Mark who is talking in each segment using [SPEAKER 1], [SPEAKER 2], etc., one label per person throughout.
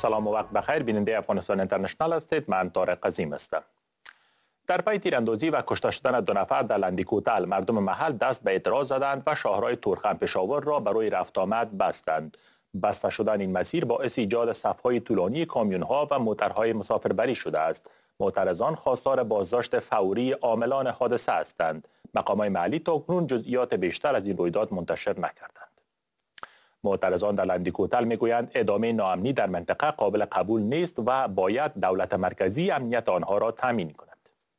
[SPEAKER 1] سلام و وقت بخیر، بیننده افغانستان اینترنشنال هستید. من طارق عظیم هستم. در پی تیراندازی و کشته شدن 2 نفر در لندیکوتل، مردم محل دست به اعتراض زدند و شاهراه تورخم پشاور را برای رفت آمد بستند. بسته شدن این مسیر باعث ایجاد صف‌های طولانی کامیون‌ها و موترهای مسافربری شده است. معترضان خواستار بازداشت فوری عاملان حادثه هستند. مقامات محلی تاکنون جزئیات بیشتر از این رویداد منتشر نکردند. معترضان در لندیکوتل میگویند ادامه ناامنی در منطقه قابل قبول نیست و باید دولت مرکزی امنیت آنها را تامین کند.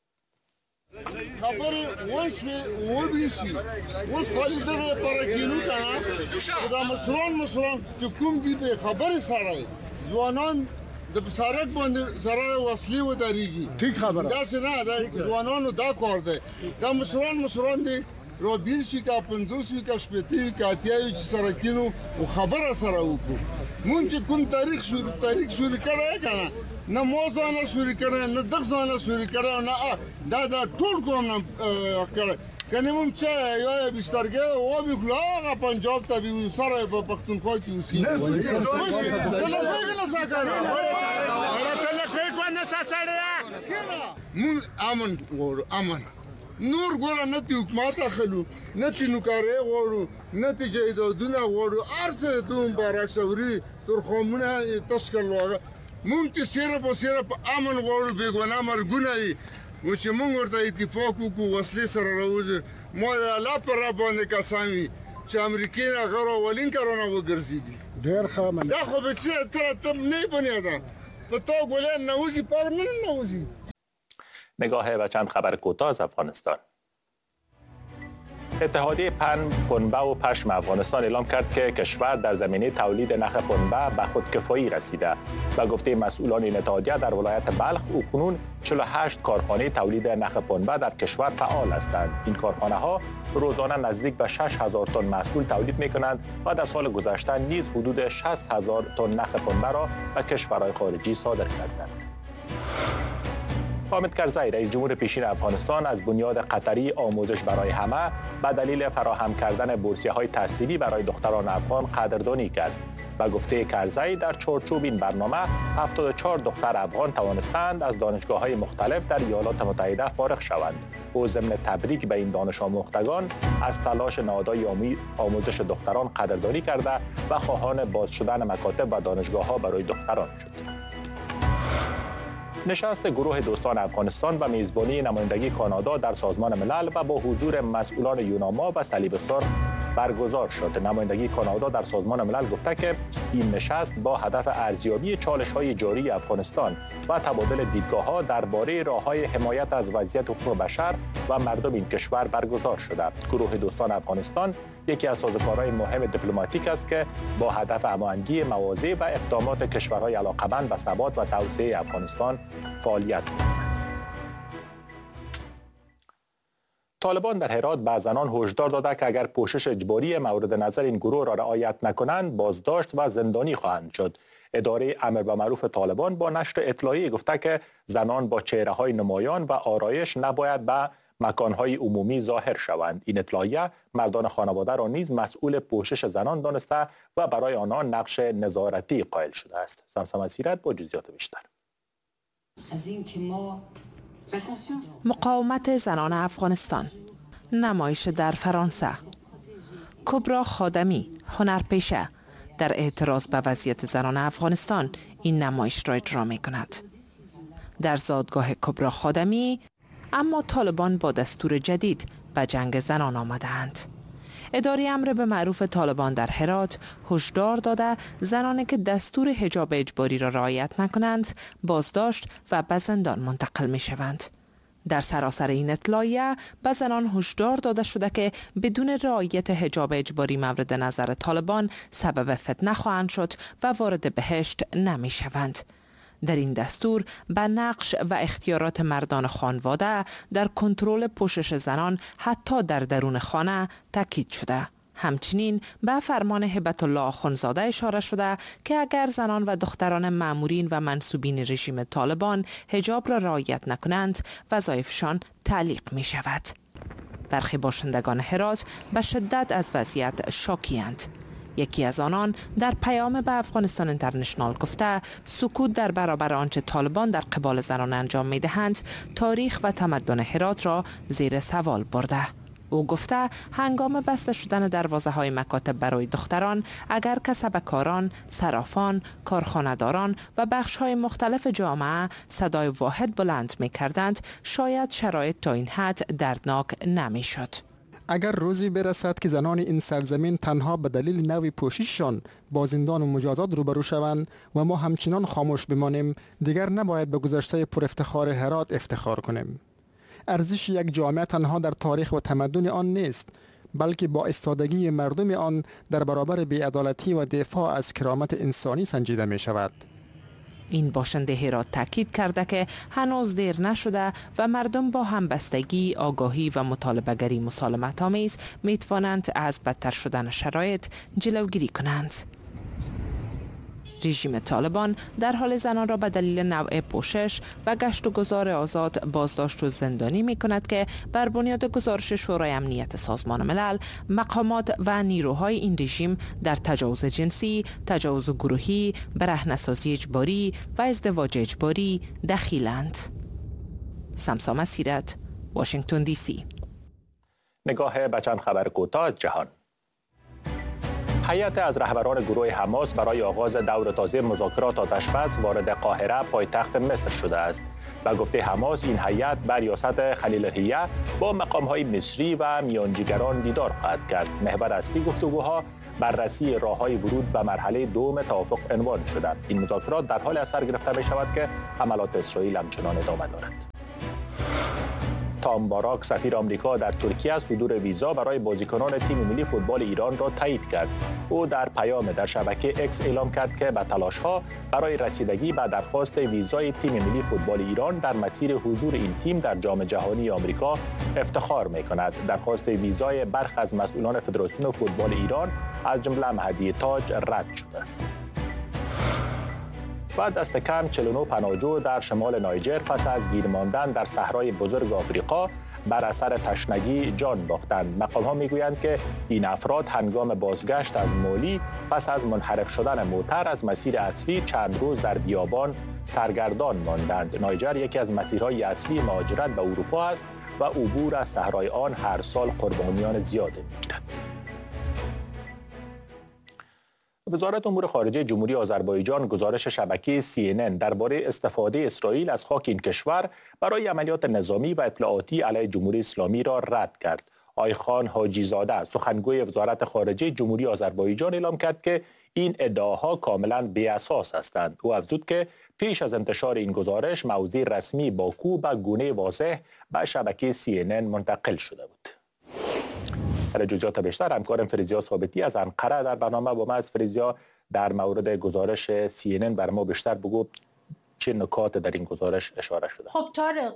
[SPEAKER 2] خبر وش و بیسی وش خالی دغه پارکینو کنه خدا مسلمان چې کوم دی به خبر سره ځوانان د سرک باندې سره وسلې و دریږي ټیک خبره دا څنګه دا ځوانانو دا کار دی دا مسلمان دی رو بیسی کا 50 کا شپتی کا اتیاوی چې سرکینو او خبره سره وکړو مونږ چې کوم تاریخ شروع کړی کنه نه موزانه شروع کړی نه دغه شروع کړی نه دا ټول کوم نه کړی کنه مونږ چې یو بسترګه او بخلا پنجاب ته وی سره په پښتونخوا کې اوسې نه مونږ امن نور ګوره نه تی حکومت اخلو نه تی نوکارې غواړو نه تی جایدادونه غواړو هر څه ته مبارک شوري ترخمونه تشکل وغه مونږ چې صرف امن غواړو بېګناه مرګونه یې و چې مونږ ورته اتفاق وکړو وسلې سره راوځو ما الله پر را باندې قسم وي چې امریکې نه غیر اولین کارونه وګرځېدي ډېر ښه مننه دا خو به څه ته نه بنیاده په تو ګولې نوځي پر نه نوځي.
[SPEAKER 1] نگاه و چند خبر کوتاه از افغانستان. اتحادیه پنبه و پشم افغانستان اعلام کرد که کشور در زمینه تولید نخ پنبه به خودکفایی رسیده. به گفته مسئولان این اتحادیه در ولایت بلخ اکنون 48 کارخانه تولید نخ پنبه در کشور فعال هستند. این کارخانه ها روزانه نزدیک به 6000 تن محصول تولید می کنند و در سال گذشته نیز حدود 60000 تن نخ پنبه را به کشورهای خارجی صادر کردند. حامد کرزی رئیس جمهور پیشین افغانستان از بنیاد قطری آموزش برای همه به دلیل فراهم کردن بورسیه‌های تحصیلی برای دختران افغان قدردانی کرد. و گفته کرزی در چارچوب این برنامه 74 دختر افغان توانستند از دانشگاه‌های مختلف در ایالات متحده فارغ شوند. او ضمن تبریک به این دانش آموختگان از تلاش نهادهای آموزش دختران قدردانی کرده و خواهان باز شدن مکاتب و دانشگاه‌ها برای دختران شد. نشست گروه دوستان افغانستان و میزبانی نمایندگی کانادا در سازمان ملل و با حضور مسئولان یوناما و صلیب سرخ برگزار شد. نمایندگی کانادا در سازمان ملل گفته که این نشست با هدف ارزیابی چالش‌های جاری افغانستان و تبادل دیدگاه‌ها درباره راه‌های حمایت از وضعیت حقوق بشر و مردم این کشور برگزار شده. گروه دوستان افغانستان یکی از سازوکارهای مهم دیپلماتیک است که با هدف هماهنگی مواضع و اقدامات کشورهای علاقه‌مند به ثبات و توسعه افغانستان فعالیت می‌کند. طالبان در هرات به زنان هشدار داده که اگر پوشش اجباری مورد نظر این گروه را رعایت نکنند بازداشت و زندانی خواهند شد. اداره امر به معروف طالبان با نشر اطلاعیه گفته که زنان با چهره‌های نمایان و آرایش نباید به مکانهای عمومی ظاهر شوند. این اطلاعیه مردان خانواده را نیز مسئول پوشش زنان دانسته و برای آنها نقش نظارتی قائل شده است. سمسم سیرت با جزئیات بیشتر.
[SPEAKER 3] مقاومت زنان افغانستان، نمایش در فرانسه. کبرا خادمی، هنرپیشه، در اعتراض به وضعیت زنان افغانستان این نمایش را اجرا می کند. در زادگاه کبرا خادمی اما طالبان با دستور جدید به جنگ زنان آمدند. اداره امر به معروف طالبان در هرات هشدار داده زنانی که دستور حجاب اجباری را رعایت نکنند بازداشت و به زندان منتقل می شوند. در سراسر این اطلاعیه به زنان هشدار داده شده که بدون رعایت حجاب اجباری مورد نظر طالبان سبب فتنه خواهند شد و وارد بهشت نمی شوند. در این دستور به نقش و اختیارات مردان خانواده در کنترل پوشش زنان حتی در درون خانه تاکید شده. همچنین به فرمان هبت الله آخوندزاده اشاره شده که اگر زنان و دختران مامورین و منصوبین رژیم طالبان حجاب را رعایت نکنند وظایفشان تعلیق می شود. برخی باشندگان هرات به شدت از وضعیت شاکی‌اند. یکی از آنان در پیام به افغانستان اینترنشنال گفته سکوت در برابر آنچه طالبان در قبال زنان انجام می‌دهند تاریخ و تمدن هرات را زیر سوال برده. او گفته هنگام بسته شدن دروازه‌های مکاتب برای دختران اگر کسبکاران، صرافان، کارخانه‌داران و بخش‌های مختلف جامعه صدای واحد بلند می‌کردند شاید شرایط تا این حد دردناک نمی‌شد.
[SPEAKER 4] اگر روزی برسد که زنان این سرزمین تنها به دلیل نوع پوشششان با زندان و مجازات روبرو شوند و ما همچنان خاموش بمانیم، دیگر نباید به گذشته پر افتخار هرات افتخار کنیم. ارزش یک جامعه تنها در تاریخ و تمدن آن نیست، بلکه با ایستادگی مردم آن در برابر بی‌عدالتی و دفاع از کرامت انسانی سنجیده می شود.
[SPEAKER 3] این باشنده هرات تاکید کرده که هنوز دیر نشده و مردم با همبستگی، آگاهی و مطالبه‌گری مسالمت آمیز می توانند از بدتر شدن شرایط جلوگیری کنند. رژیم طالبان در حال زنان را به دلیل نوع پوشش و گشت و گذار آزاد بازداشت و زندانی می کند که بر بنیاد گزارش شورای امنیت سازمان ملل مقامات و نیروهای این رژیم در تجاوز جنسی، تجاوز گروهی، برهنه‌سازی اجباری و ازدواج اجباری دخیلند. سمسا مسیرت، واشنگتن دی سی.
[SPEAKER 1] نگاه به چند خبر کوتاه از جهان. هیئت از رهبران گروه حماس برای آغاز دور تازه مذاکرات آتش‌بس وارد قاهره پایتخت مصر شده است. به گفته حماس این هیئت بر ریاست خلیل الحیه با مقام‌های مصری و میانجیگران دیدار خواهد کرد. محور اصلی گفتگوها بررسی راه‌های ورود به مرحله دوم توافق عنوان شده. این مذاکرات در حال اثر گرفته می شود که حملات اسرائیل همچنان ادامه دارد. تام باراک سفیر آمریکا در ترکیه صدور ویزا برای بازیکنان تیم ملی فوتبال ایران را تایید کرد. او در پیام در شبکه اکس اعلام کرد که به تلاش‌ها برای رسیدگی به درخواست ویزای تیم ملی فوتبال ایران در مسیر حضور این تیم در جام جهانی آمریکا افتخار می‌کند. درخواست ویزای برخی از مسئولان فدراسیون فوتبال ایران از جمله مهدی تاج رد شده است. و دست کم 49 پناهجو در شمال نایجر پس از گیر ماندن در صحرای بزرگ آفریقا بر اثر تشنگی جان باختند. مقام‌ها میگویند که این افراد هنگام بازگشت از مولی پس از منحرف شدن موتر از مسیر اصلی چند روز در بیابان سرگردان ماندند. نایجر یکی از مسیرهای اصلی مهاجرت به اروپا است و عبور از صحرای آن هر سال قربانیان زیادی می‌گیرد. وزارت امور خارجه جمهوری آذربایجان گزارش شبکه CNN درباره استفاده اسرائیل از خاک این کشور برای عملیات نظامی و اطلاعاتی علیه جمهوری اسلامی را رد کرد. آیخان حاجی زاده سخنگوی وزارت خارجه جمهوری آذربایجان اعلام کرد که این ادعاها کاملا بی‌اساس هستند. او افزود که پیش از انتشار این گزارش موضع رسمی باکو به گونه واضح به شبکه CNN منتقل شده بود. برای جزئیات بیشتر همکارم فریزیا ثابتی از انقره در برنامه با ما از. فریزیا، در مورد گزارش CNN بر ما بیشتر بگو، چه نکات در این گزارش اشاره شده؟
[SPEAKER 5] خب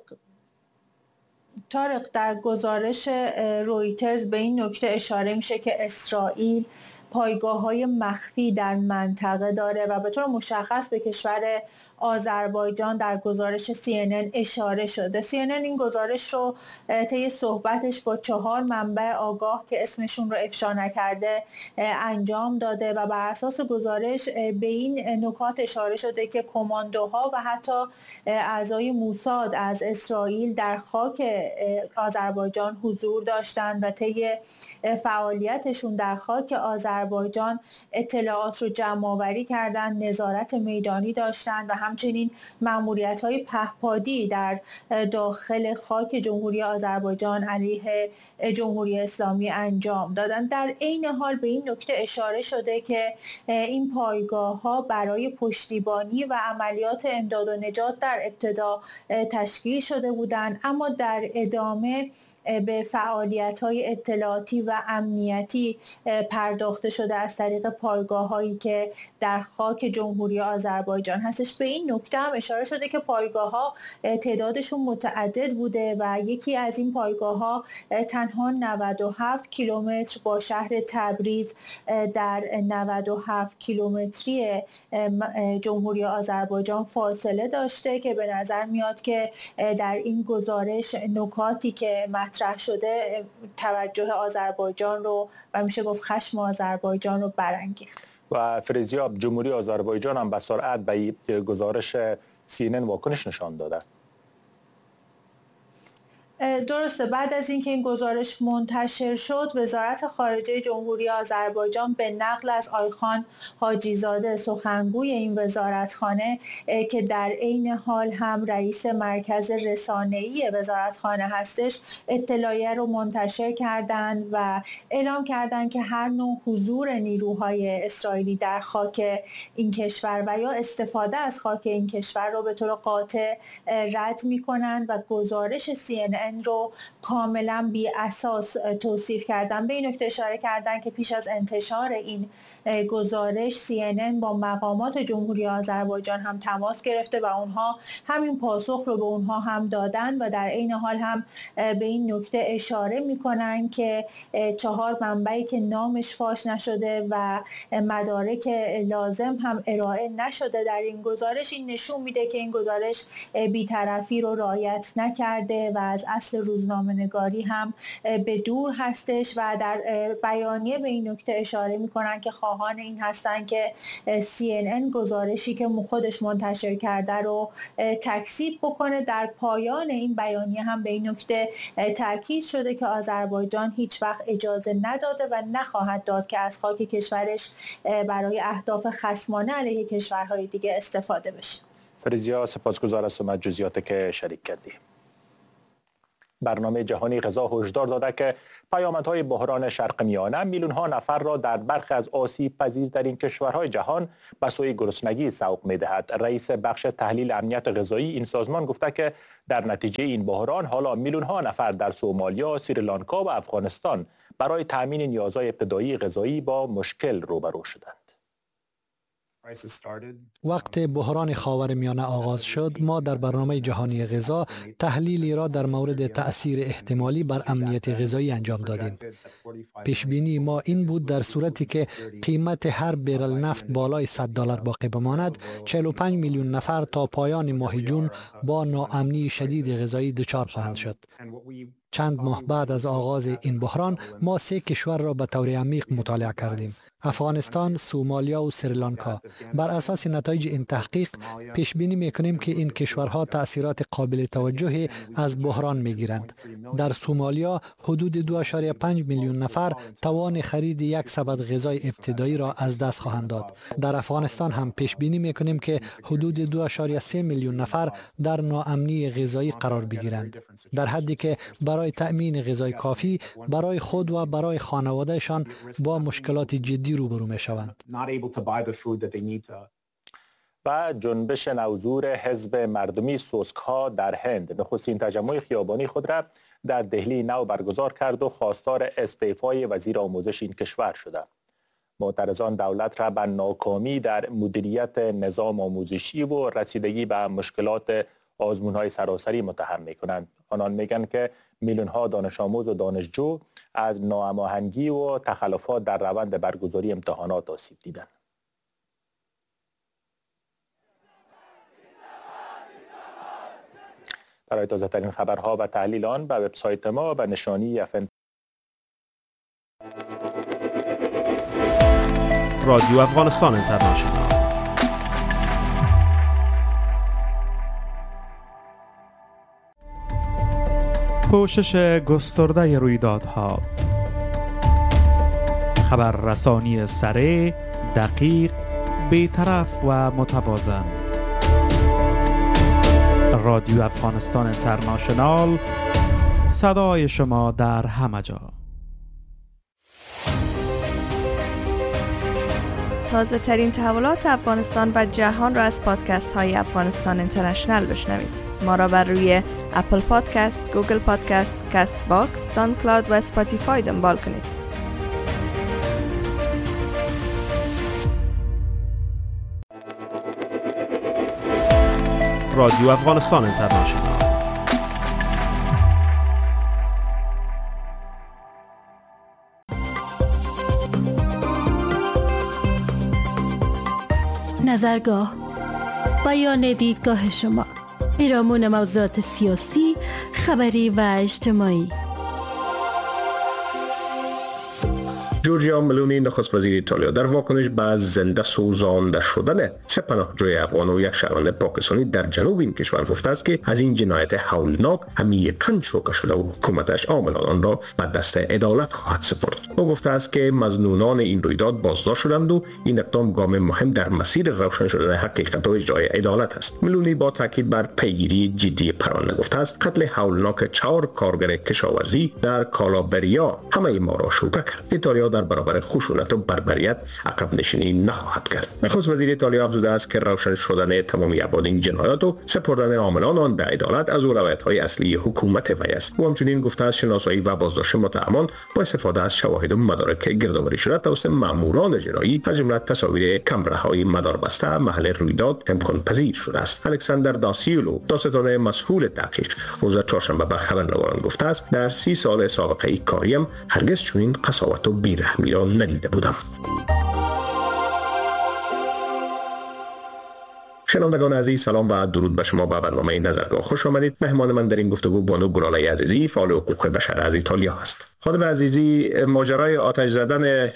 [SPEAKER 5] طارق در گزارش رویترز به این نکته اشاره میشه که اسرائیل پایگاه‌های مخفی در منطقه داره و به طور مشخص به کشور آذربایجان در گزارش CNN اشاره شده. CNN این گزارش رو طی صحبتش با 4 منبع آگاه که اسمشون رو افشا نکرده انجام داده و بر اساس گزارش به این نکات اشاره شده که کماندوها و حتی اعضای موساد از اسرائیل در خاک آذربایجان حضور داشتند و طی فعالیتشون در خاک آذربایجان اطلاعات رو جمع آوری کردند، نظارت میدانی داشتند و همچنین مأموریت‌های پهپادی در داخل خاک جمهوری آذربایجان علیه جمهوری اسلامی انجام دادند. در عین حال به این نکته اشاره شده که این پایگاه‌ها برای پشتیبانی و عملیات امداد و نجات در ابتدا تشکیل شده بودند، اما در ادامه به فعالیت‌های اطلاعاتی و امنیتی پرداخته شده از طریق پایگاه‌هایی که در خاک جمهوری آذربایجان هستش. به این نکته هم اشاره شده که پایگاه‌ها تعدادشون متعدد بوده و یکی از این پایگاه‌ها تنها 97 کیلومتر با شهر تبریز در 97 کیلومتری جمهوری آذربایجان فاصله داشته که به نظر میاد که در این گزارش نکاتی که مطرح مطرح شده توجه آذربایجان رو و میشه گفت خشم آذربایجان رو برانگیخت. و
[SPEAKER 1] فریزیاب، جمهوری آذربایجان هم به سرعت به گزارش CNN واکنش نشان داده.
[SPEAKER 5] درسته، بعد از اینکه این گزارش منتشر شد وزارت خارجه جمهوری آذربایجان به نقل از آیخان حاجیزاده سخنگوی این وزارتخانه که در عین حال هم رئیس مرکز رسانه‌ای وزارتخانه هستش اطلاعیه رو منتشر کردند و اعلام کردند که هر نوع حضور نیروهای اسرائیلی در خاک این کشور و یا استفاده از خاک این کشور رو به طور قاطع رد می‌کنند و گزارش CNN رو کاملا بی اساس توصیف کردن. به این نکته اشاره کردن که پیش از انتشار این گزارش CNN با مقامات جمهوری آذربایجان هم تماس گرفته و اونها همین پاسخ رو به اونها هم دادن و در عین حال هم به این نکته اشاره میکنن که 4 منبعی که نامش فاش نشده و مدارک لازم هم ارائه نشده در این گزارش، این نشون میده که این گزارش بی‌طرفی رو رعایت نکرده و از اصل روزنامه‌نگاری هم به دور هستش و در بیانیه به این نکته اشاره میکنن که خواهان این هستن که CNN گزارشی که خودش منتشر کرده رو تکذیب بکنه. در پایان این بیانیه هم به این نکته تاکید شده که آذربایجان هیچ وقت اجازه نداده و نخواهد داد که از خاک کشورش برای اهداف خصمانه علیه کشورهای دیگه استفاده بشه.
[SPEAKER 1] فریزیا، سپاسگزار هستم از جزئیاتی که شریک کردی. برنامه جهانی غذا هشدار داده که پیامدهای بحران شرق میانه میلیون‌ها نفر را در برخی از آسیب پذیرترین کشورهای جهان به سوی گرسنگی سوق می‌دهد. رئیس بخش تحلیل امنیت غذایی این سازمان گفته که در نتیجه این بحران حالا میلیون‌ها نفر در سومالیا، سریلانکا و افغانستان برای تامین نیازهای ابتدایی غذایی با مشکل روبرو شدند.
[SPEAKER 6] وقت بحران خاورمیانه آغاز شد، ما در برنامه جهانی غذا تحلیلی را در مورد تأثیر احتمالی بر امنیت غذایی انجام دادیم. پیشبینی ما این بود در صورتی که قیمت هر بیرل نفت بالای $100 باقی بماند، 45 میلیون نفر تا پایان ماه جون با ناامنی شدید غذایی دچار خواهند شد. چند ماه بعد از آغاز این بحران ما 3 کشور را به طور عمیق مطالعه کردیم: افغانستان، سومالیا و سریلانکا. بر اساس نتایج این تحقیق پیش بینی می‌کنیم که این کشورها تأثیرات قابل توجهی از بحران می‌گیرند. در سومالیا حدود 2.5 میلیون نفر توان خرید یک سبد غذای ابتدایی را از دست خواهند داد. در افغانستان هم پیش بینی می‌کنیم که حدود 2.3 میلیون نفر در ناامنی غذایی قرار بگیرند، در حدی که برای تأمین غذای کافی برای خود و برای خانوادهشان با مشکلات جدی روبرو می‌شوند.
[SPEAKER 1] و جنبش نوظور حزب مردمی سوسک‌ها در هند نخستین تجمع خیابانی خود را در دهلی نو برگزار کرد و خواستار استعفای وزیر آموزش این کشور شده. معترضان دولت را به ناکامی در مدیریت نظام آموزشی و رسیدگی به مشکلات آزمون‌های سراسری متهم می‌کنند. آنان میگن که میلیون‌ها دانش آموز و دانشجو از ناهماهنگی و تخلفات در روند برگزاری امتحانات آسیب دیدند. برای تازه ترین خبرها و تحلیل آن به وبسایت ما به نشانی FN.
[SPEAKER 7] رادیو افغانستان اینترنشنال. پوشش گسترده رویدادها، خبررسانی سریع، دقیق، بی‌طرف و متوازن. رادیو افغانستان اینترنشنال، صدای شما در همه جا.
[SPEAKER 8] تازه ترین تحولات افغانستان و جهان را از پادکست های افغانستان اینترنشنال بشنوید. ما را بر روی اپل پادکست، گوگل پادکست، کست باکس، ساوند کلاود و اسپاتیفای دنبال کنید.
[SPEAKER 7] رادیو افغانستان اینترنشنال.
[SPEAKER 9] نظرگاه، بیان دیدگاه شما، پیرامون موضوعات سیاسی، خبری و اجتماعی.
[SPEAKER 10] جورجیا ملونی نخست وزیر ایتالیا در واکنش به زنده سوزانده شدن سه پناهجوی افغان و یک شهروند پاکستانی در جنوب این کشور گفته است که از این جنایت هولناک همیشه شوکه شده و حکومتش عاملان آن را به دست عدالت خواهد سپرد. او گفته است که مظنونان این رویداد بازداشت شدند و این اقدام گام مهم در مسیر روشن شدن حقیقت و اجرای عدالت است. ملونی با تاکید بر پیگیری جدی پرونده گفته است قتل هولناک 4 کارگر کشاورزی در کالابریا همه ما را شوکه کرد. ایتالیا در برابر خشونت و بربریت عقب نشینی نخواهد کرد. نخست وزیر ایتالیا افزوده است که روشن شدن تمامی ابعاد این جنایات و سپردن عاملان آن به عدالت از اولویت‌های اصلی حکومت وی است. او همچنین گفته است شناسایی و بازداشت متهمان با استفاده از شواهد و مدارک گردآوری شده توسط ماموران جنایی از جمله تصاویر کامراهای مداربسته محل رویداد امکان پذیر شده است. الکساندر داسیولو داستان مسئول تحقیق روز چهارشنبه به خبرنگاران گفته است در 30 سال سابقه کاریم هرگز چنین قساوت و بیرحمی را ندیده بودم. شنوندگان عزیز سلام و درود به شما. به برنامه نظرگاه خوش آمدید. مهمان من در این گفتگو بانو گلاله عزیزی فعال حقوق بشر از ایتالیا است. خانم عزیزی، ماجرای آتش زدن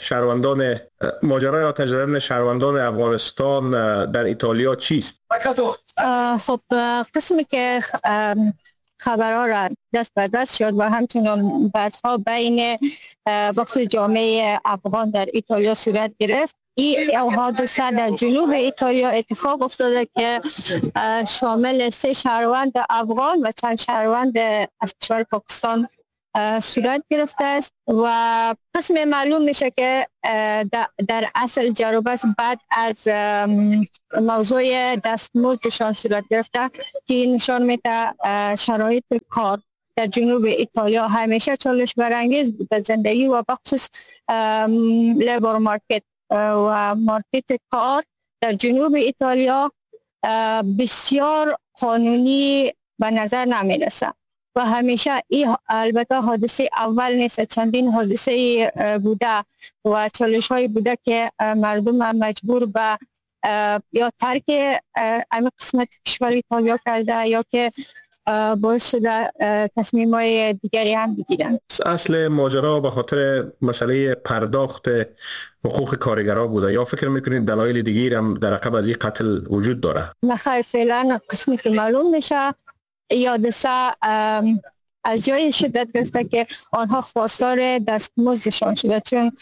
[SPEAKER 10] شهروندان افغانستان در ایتالیا چیست؟
[SPEAKER 11] خب قسمی که خبرها را دست به دست شد و همچنان بعدها بین بخش جامعه افغان در ایتالیا صورت گرفت. این حادثه در جنوب ایتالیا اتفاق افتاده که شامل 3 شهروند افغان و چند شهروند از کشور پاکستان صورت گرفته است و قسم معلوم میشه که در اصل جروبست بعد از موضوع دستمزدشان صورت گرفته که نشان میده شرایط کار در جنوب ایتالیا همیشه چالش برانگیز بوده. زندگی و بخصوص لیبر مارکت و مارکت کار در جنوب ایتالیا بسیار قانونی به نظر نمیرسه و همیشه این البته حادثه اول نیست، چندین حادثه بوده و چالش های بوده که مردم مجبور به یا ترک این قسمت کشور ایتالیا کرده یا که باعث شده تصمیم های دیگری هم بگیرن.
[SPEAKER 10] اصل ماجرا به خاطر مسئله پرداخت حقوق کارگرها بوده یا فکر میکنید دلایل دیگری هم در عقب از این قتل وجود داره؟
[SPEAKER 11] نخیر، فعلا قسمی که معلوم میشه حادثه از جای شدت گرفته که آنها خواستار دستمزدشان شده، چون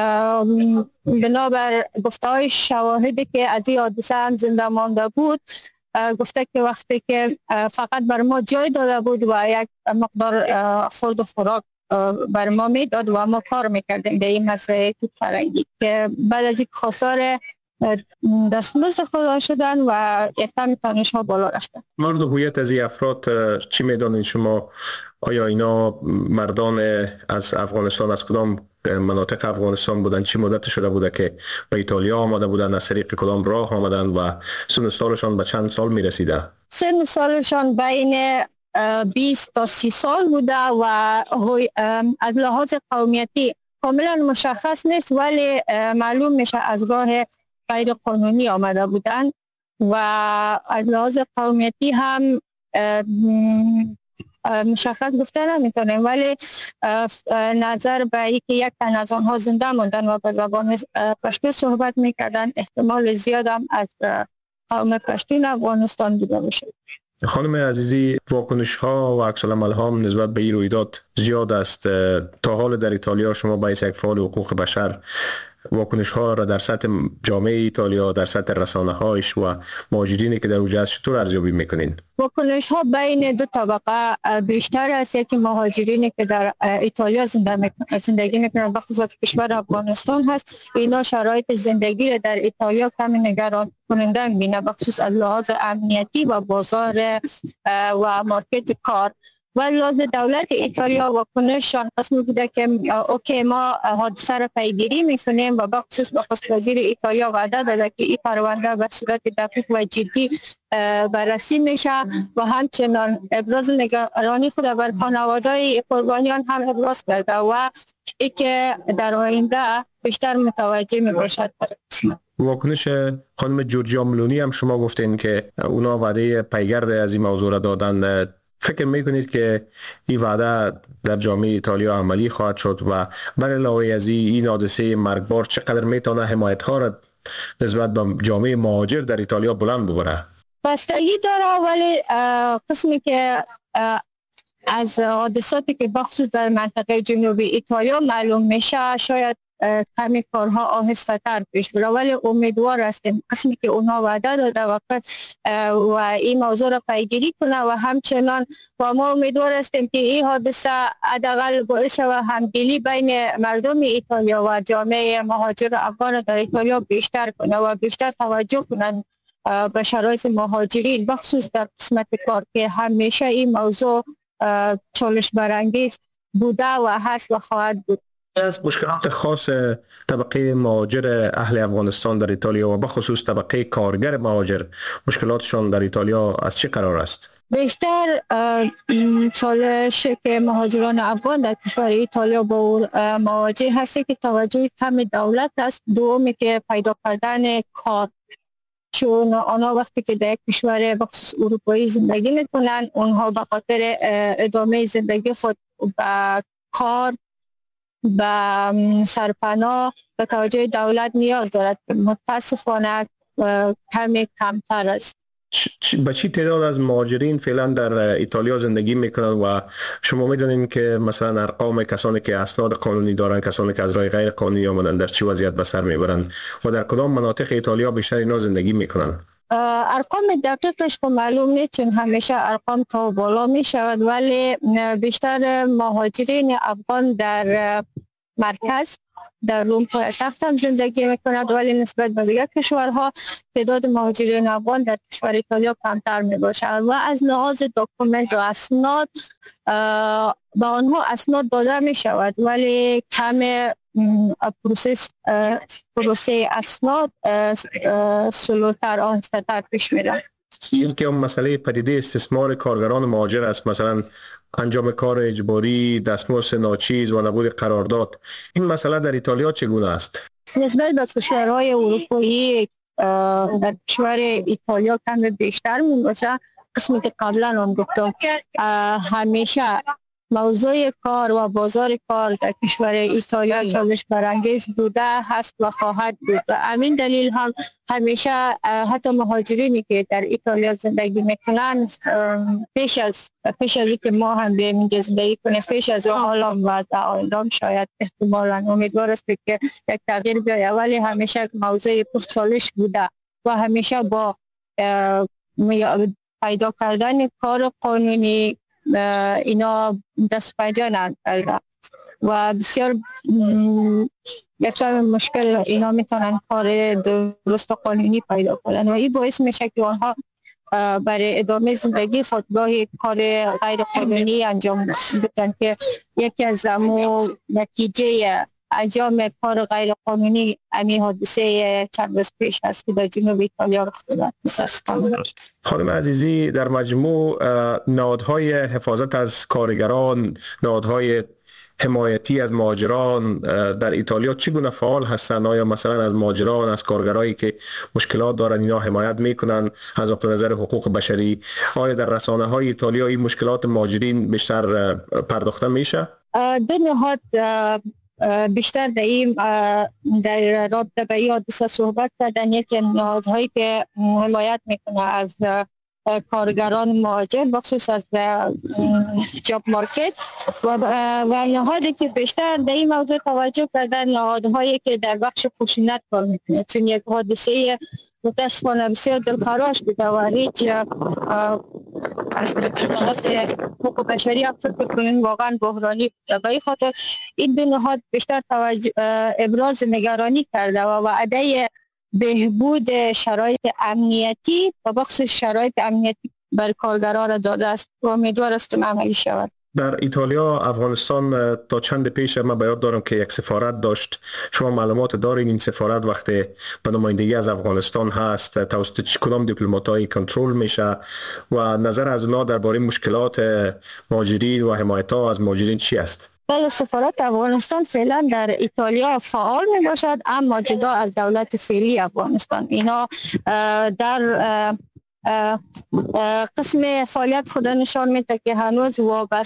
[SPEAKER 11] بنابر گفته‌های شواهدی که از این حادثه هم زنده مانده بود گفته که وقتی که فقط بر ما جای داده بود و یک مقدار خورد و خوراک بر ما میداد و ما کار میکردیم به این مسئله فرنگی که بعد از این خواستار دستمزد خود شدن و اقدام تانش ها بالا رفتن.
[SPEAKER 10] مورد هویت از این افراد چی میدانید شما؟ آیا اینا مردان از افغانستان از کدام مناطق افغانستان بودن؟ چی مدت شده بوده که به ایتالیا آمده بودن؟ از طریق کدام راه آمدن و سن سالشان به چند سال میرسیده؟
[SPEAKER 11] سن سالشان بین 20 تا 30 سال بوده و از لحاظ قومیتی کاملا مشخص نیست، ولی معلوم میشه از راه غیر قانونی آمده بودن و از لحاظ قومیتی هم مشخص گفته نمیتونیم، ولی نظر به اینکه یک تن از آنها زنده موندن و به زبان پشتو صحبت میکردن احتمال زیاد هم از قوم پشتون افغانستان بوده باشه.
[SPEAKER 10] خانم عزیزی، واکنش ها و عکس العمل ها نسبت به این رویداد زیاد است. تا حال در ایتالیا شما با یک فعال حقوق بشر واکنش ها را در سطح جامعه ایتالیا، در سطح رسانه هایش و مهاجرینی که در اونجا هست چطور ارزیابی میکنین؟
[SPEAKER 11] واکنش ها بین دو طبقه بیشتر است. یکی مهاجرینی که در ایتالیا زندگی میکنن بخصوص کشور افغانستان هست، اینا شرایط زندگی در ایتالیا کمی نگران کننده میبینه بخصوص از لحاظ امنیتی و بازار و مارکت کار. ولی دولت ایتالیا واکنششان قسمی بوده که اوکی ما حادثه را پیگیری میکنیم و بخصوص نخست وزیر ایتالیا وعده داده که این پرونده به صورت دقیق و جدی بررسی میشه و همچنان ابراز نگرانی خود بر خانواده‌های قربانیان هم ابراز کرده و ای که در آینده بیشتر متوجه میباشد.
[SPEAKER 10] واکنش خانم جورجیا ملونی هم شما گفتین که اونا وعده پیگرد از این موضوع را دادن. فکر میکنید که این وعده در جامعه ایتالیا عملی خواهد شد و بر علاوه از این حادثه مرگبار چقدر میتونه حمایت ها را نسبت به جامعه مهاجر در ایتالیا بلند ببره؟
[SPEAKER 11] بستگی داره، ولی قسمی که از حادثاتی که بخصوص در منطقه جنوبی ایتالیا معلوم میشه شاید کمی کارها آهسته تر پیش بره، ولی امیدوار هستیم قسمی که اونها وعده داده وقت و این موضوع را پیگیری کنه و همچنان و ما امیدوار هستیم که این حادثه حداقل باعث شود همدلی بین مردم ایتالیا و جامعه مهاجر افغان در ایتالیا بیشتر کنه و بیشتر توجه کنند به شرایط مهاجرین بخصوص در قسمت کار که همیشه این موضوع چالش برانگیز بوده و هست و خواهد بود.
[SPEAKER 10] از مشکلات خاص طبقه مهاجر اهل افغانستان در ایتالیا و بخصوص طبقه کارگر مهاجر مشکلاتشان در ایتالیا از چه قرار است؟
[SPEAKER 11] بیشتر چالش که مهاجران افغان در کشور ایتالیا با مواجه هستی که توجه کم دولت است. دومی که پیدا کردن کار، چون آنها وقتی که در کشور بخصوص اروپایی زندگی میکنن اونها به خاطر ادامه زندگی خود به کار به سرپناه به توجه دولت نیاز دارد، متاسفانه کمی کمتر است.
[SPEAKER 10] به چی تعداد از مهاجرین فعلا در ایتالیا زندگی میکنن و شما میدونید که مثلا ارقام کسانی که اسناد قانونی دارن، کسانی که از راه غیر قانونی آمدن در چه وضعیت به سر میبرند و در کدام مناطق ایتالیا بیشتر اینا زندگی میکنن؟
[SPEAKER 11] ارقام دقیقش که معلوم نیست چون همیشه ارقام تا بالا می شود، ولی بیشتر مهاجرین افغان در مرکز در روم پایتخت هم زندگی میکند، ولی نسبت به دیگر کشورها تعداد مهاجرین افغان در کشور ایتالیا کمتر می باشد و از لحاظ داکومنت و اسناد به آنها اسناد داده می شود، ولی کم پروسه اسناد سلوتر آهسته‌تر پیش میره.
[SPEAKER 10] این که مسئله پدیده استثمار کارگران مهاجر است، مثلا انجام کار اجباری، دستمزد ناچیز و نبود قرارداد، این مسئله در ایتالیا چگونه است؟
[SPEAKER 11] نسبت به کشورهای اروپایی در کشور ایتالیا کم بیشتر میباشه. قسمی که قبلا هم گفتم همیشه موضوع کار و بازار کار در کشور ایتالیا چالش برانگیز بوده هست و خواهد بود و همین دلیل هم همیشه حتی مهاجرینی که در ایتالیا زندگی میکنن پیش از که ما هم بیاییم اینجا زندگی کنیم، پیش از حالا و در آینده شاید احتمالاً امیدوار است که یک تغییر بیاید، ولی همیشه موضوع پرچالش بوده و همیشه با پیدا کردن کار قانونی اینا دست پنجه نکردن و بسیار یک مشکل اینا میتونن کار درست و قانونی پیدا کنن و این باعث میشه که آنها برای ادامه زندگی خودگاهی کار غیر قانونی انجام بدن که یکی از نتیجه انجام کار غیر قانونی همین حادثه چند روز پیش هست که در جنوب ایتالیا رخ داده.
[SPEAKER 10] خانم عزیزی، در مجموع نهادهای حفاظت از کارگران، نهادهای حمایتی از مهاجران در ایتالیا چگونه فعال هستند؟ آیا مثلا از مهاجران، از کارگرایی که مشکلات دارن اینا حمایت میکنن از نظر حقوق بشری؟ آیا در رسانه‌های ایتالیا این مشکلات مهاجرین بیشتر پرداخته میشه؟
[SPEAKER 11] دو نهاد بیشتر در رابطه به این حادثه صحبت کردن. یکی نهادهایی که حمایت میکنه از کارگران مهاجر بخصوص از جاب مارکت و نهادی که بیشتر در این موضوع توجه کردن نهادهایی که در بخش خشونت کار میکنه، چون یک حادثه متاسفانه بسیار دلخراش بوده و هیچ حقوق بشری هم فکر کنیم واقعا بحرانی بوده. به این خاطر این دو نهاد بیشتر ابراز نگرانی کرده و وعده بهبود شرایط امنیتی و بخصوص شرایط امنیتی بر کارگران را داده است و امیدوار است عملی شود.
[SPEAKER 10] در ایتالیا، افغانستان تا چند پیش من بیاد دارم که یک سفارت داشت. شما معلومات دارین این سفارت وقتی به نمایندگی از افغانستان هست توسط کدام دیپلمات‌های کنترل میشه و نظر از اونا درباره مشکلات مهاجرین و حمایت ها از مهاجرین چی است؟
[SPEAKER 11] بله، سفارت افغانستان فعلا در ایتالیا فعال می باشد، اما جدا از دولت فعلی افغانستان. اینا در قسم فعالیت خود نشان میده که هنوز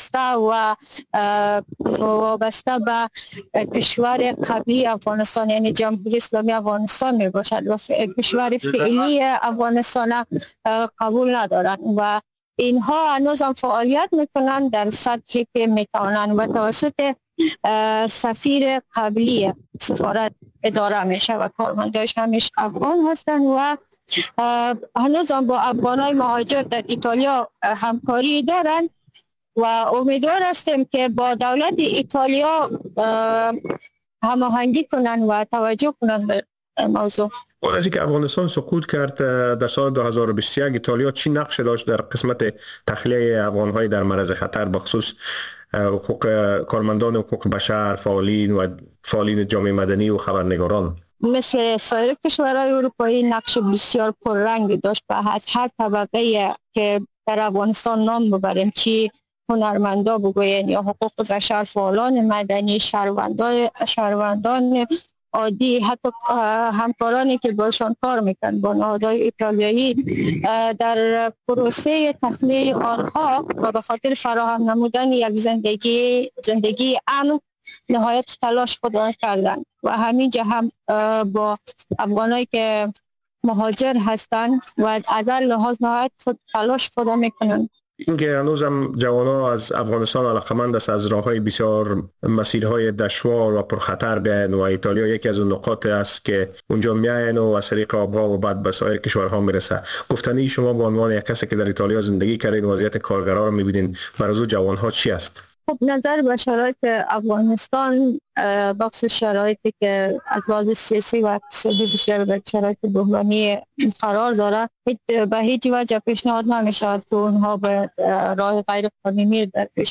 [SPEAKER 11] وابسته به کشور قبلی افغانستان یعنی جمهوری اسلامی افغانستان می باشد و کشور فعلی افغانستان قبول ندارند و اینها هنوز هم فعالیت میکنند در سطحی که میتوانند و توسط سفیر قبلی سفارت اداره میشه و کارمنداش همیش افغان هستند و هنوز هم با افغانای مهاجر در ایتالیا همکاری دارند و امیدوار هستیم که با دولت ایتالیا هماهنگی کنند و توجه کنند به موضوع.
[SPEAKER 10] بعد از اینکه افغانستان سقوط کرد در سال 2021 ایتالیا چی نقش داشت در قسمت تخلیه افغان‌های در معرض خطر بخصوص حقوق کارمندان حقوق بشر، فعالین جامعه مدنی و خبرنگاران؟
[SPEAKER 11] مثل سایر کشورهای اروپایی نقش بسیار پررنگی داشت و از هر طبقه که در افغانستان نام ببریم، چی هنرمندا بگوین یا حقوق بشر، فعالان مدنی، شهروندان عادی، حتی همکارانی که باشان کار میکنن با نهادهای ایتالیایی در پروسه تخلیه آنها و به خاطر فراهم نمودن یک زندگی امن نهایت تلاش خودشان کردند و همینجا هم با افغانایی که مهاجر هستند و از هر لحاظ نهایت تلاش خود میکنند.
[SPEAKER 10] اینکه هنوز هم جوانان از افغانستان علاقمند است از راههای بسیار مسیرهای دشوار و پرخطر بیاین و ایتالیا یکی از اون نقاط است که اونجا میاین و از طریق آبها و بعد به سایر کشورها میرسه. گفتنی شما به عنوان یک کسی که در ایتالیا زندگی کردین وضعیت کارگرا رو میبینین، برای جوانها چی است؟
[SPEAKER 11] خب نظر به شرایط افغانستان بخصوص شرایطی که از لحاظ سیاسی و اقتصادی بسیار به شرایط بحرانی قرار داره، به هیچ وجه پیشنهاد نمی‌شود که اونها به راه غیر قانونی در پیش